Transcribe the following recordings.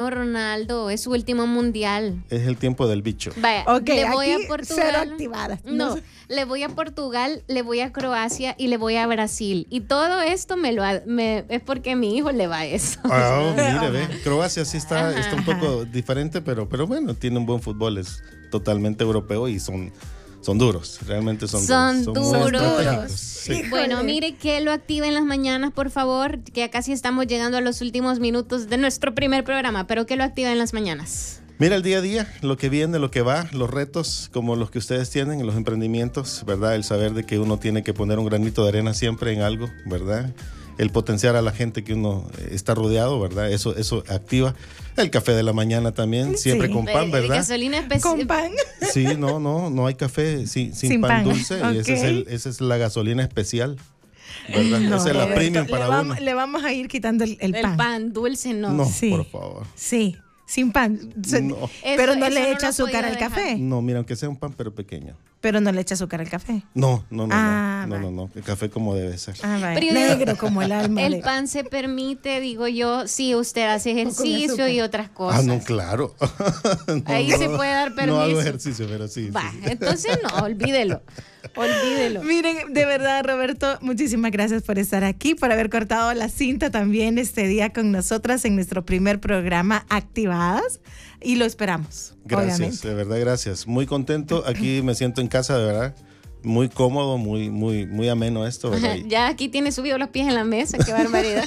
Cristiano Ronaldo, es su último mundial. Es el tiempo del bicho. Vaya, Ok, le voy aquí a Portugal. cero activada. No, le voy a Portugal, le voy a Croacia y le voy a Brasil. Y todo esto es porque mi hijo le va a eso. Mire, ve. Croacia sí está un poco diferente, pero bueno, tiene un buen fútbol, es totalmente europeo y son duros, realmente son duros. Son muy estratégicos. Sí. Bueno, mire que lo active en las mañanas, por favor, que ya casi estamos llegando a los últimos minutos de nuestro primer programa, pero que lo active en las mañanas. Mira el día a día, lo que viene, lo que va, los retos como los que ustedes tienen, los emprendimientos, ¿verdad? El saber de que uno tiene que poner un granito de arena siempre en algo, ¿verdad? El potenciar a la gente que uno está rodeado, ¿verdad? Eso activa. El café de la mañana también, siempre con pan, ¿verdad? Gasolina especial. ¿Con pan? Sí, no hay café sin pan dulce. Okay. Y esa es la gasolina especial, ¿verdad? Esa es la premium para uno. Le vamos a ir quitando el pan. El pan dulce no. No, Sí. por favor. Sí, sin pan. No. Pero no Eso le no echa lo azúcar podía al dejar. café. No, mira, aunque sea un pan, pero pequeño. Pero no le echa azúcar al café. No. Vale. El café como debe ser. Vale. Pero Negro como el alma. El pan se permite, digo yo, si usted hace ejercicio azúcar. y otras cosas. No, claro. Ahí se puede dar permiso. No hago ejercicio, pero sí. Va, sí. entonces no, olvídelo. Miren, de verdad, Roberto, muchísimas gracias por estar aquí, por haber cortado la cinta también este día con nosotras en nuestro primer programa Activadas, y lo esperamos. Gracias, obviamente. de verdad, gracias. Muy contento. Aquí me siento en casa, de verdad. Muy cómodo, muy ameno esto, ¿verdad? Ya aquí tiene subido los pies en la mesa, qué barbaridad.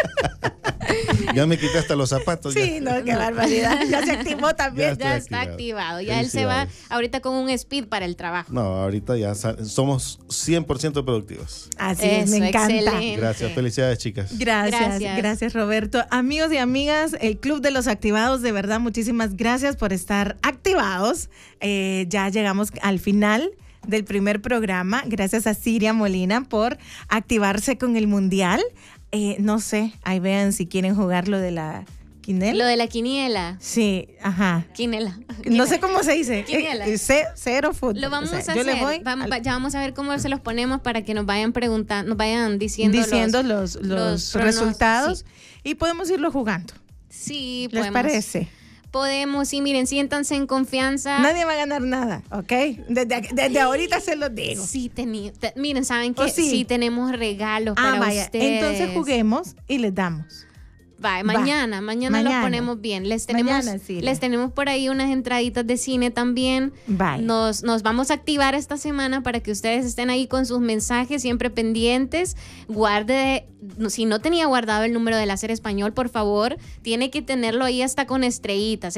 Ya me quité hasta los zapatos. Sí, ya. no, qué barbaridad. Ya se activó también. Ya está activado. Ya él se va ahorita con un speed para el trabajo. No, ahorita ya somos 100% productivos. Así es, me encanta. Excelente. Gracias, felicidades, chicas. Gracias, Roberto. Amigos y amigas, el Club de los Activados, de verdad, muchísimas gracias por estar activados. Ya llegamos al final del primer programa. Gracias a Siria Molina por activarse con el Mundial. No sé, ahí vean si quieren jugar lo de la quinela. Lo de la quiniela. Sí, ajá. Quinela. No sé cómo se dice. Quiniela. Cero fútbol. Lo vamos a yo hacer. le voy Ya vamos a ver cómo se los ponemos para que nos vayan preguntando, nos vayan diciendo los resultados, y podemos irlo jugando. Sí, ¿Les parece? Podemos, y miren, siéntanse en confianza. Nadie va a ganar nada, ¿ok? Desde ahorita se los digo. Sí, miren, ¿saben qué? Sí tenemos regalos para ustedes. Entonces juguemos y les damos. Mañana los ponemos bien. Les tenemos por ahí unas entraditas de cine también. Nos vamos a activar esta semana para que ustedes estén ahí con sus mensajes siempre pendientes. Si no tenía guardado el número de Láser Español, por favor, tiene que tenerlo ahí hasta con estrellita,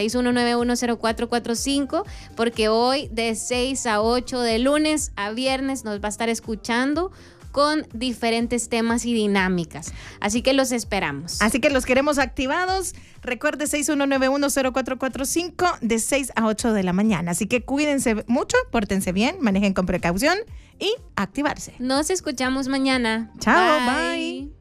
61910445, porque hoy de 6 a 8 de lunes a viernes nos va a estar escuchando con diferentes temas y dinámicas. Así que los esperamos. Así que los queremos activados. Recuerde 61910445 de 6 a 8 de la mañana. Así que cuídense mucho, pórtense bien, manejen con precaución y activarse. Nos escuchamos mañana. Chao, bye.